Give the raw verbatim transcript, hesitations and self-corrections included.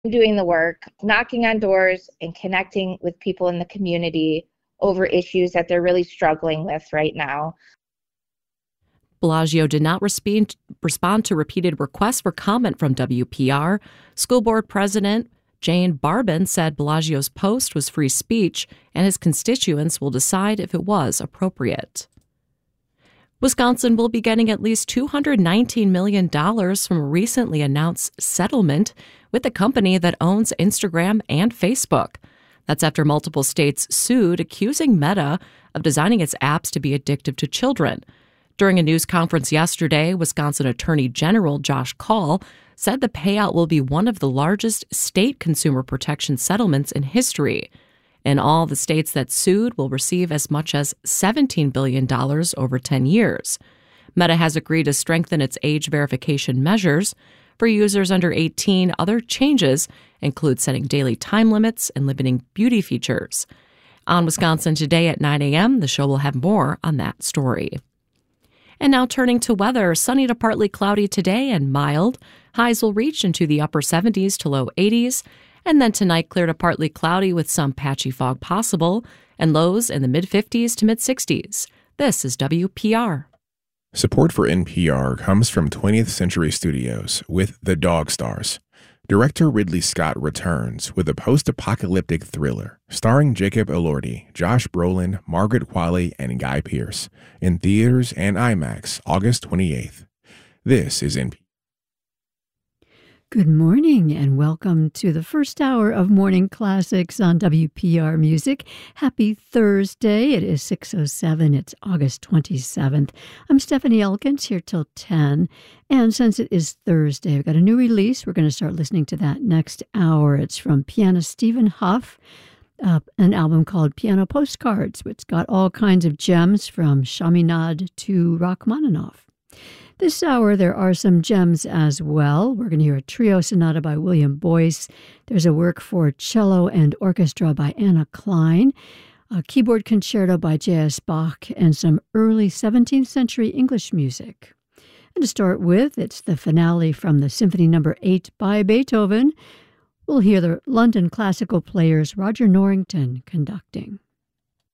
doing the work, knocking on doors and connecting with people in the community over issues that they're really struggling with right now. Bellagio did not respond respond to repeated requests for comment from W P R. School board president Jane Barbin said Bellagio's post was free speech and his constituents will decide if it was appropriate. Wisconsin will be getting at least two hundred nineteen million dollars from a recently announced settlement with the company that owns Instagram and Facebook. That's after multiple states sued, accusing Meta of designing its apps to be addictive to children. During a news conference yesterday, Wisconsin Attorney General Josh Kaul said the payout will be one of the largest state consumer protection settlements in history. And all the states that sued will receive as much as seventeen billion dollars over ten years. Meta has agreed to strengthen its age verification measures. For users under eighteen, other changes include setting daily time limits and limiting beauty features. On Wisconsin Today at nine a.m., the show will have more on that story. And now turning to weather, sunny to partly cloudy today and mild. Highs will reach into the upper seventies to low eighties. And then tonight, clear to partly cloudy with some patchy fog possible, and lows in the mid-fifties to mid-sixties. This is W P R. Support for N P R comes from twentieth Century Studios with The Dog Stars. Director Ridley Scott returns with a post-apocalyptic thriller starring Jacob Elordi, Josh Brolin, Margaret Qualley, and Guy Pearce in theaters and IMAX August twenty-eighth. This is N P R. Good morning and welcome to the first hour of Morning Classics on W P R Music. Happy Thursday. It is six oh seven. It's August twenty-seventh. I'm Stephanie Elkins here till ten. And since it is Thursday, I've got a new release. We're going to start listening to that next hour. It's from pianist Stephen Huff, uh, an album called Piano Postcards, which got all kinds of gems from Chaminade to Rachmaninoff. This hour, there are some gems as well. We're going to hear a trio sonata by William Boyce. There's a work for cello and orchestra by Anna Klein, a keyboard concerto by J S Bach, and some early seventeenth century English music. And to start with, it's the finale from the Symphony Number eight by Beethoven. We'll hear the London classical players Roger Norrington conducting.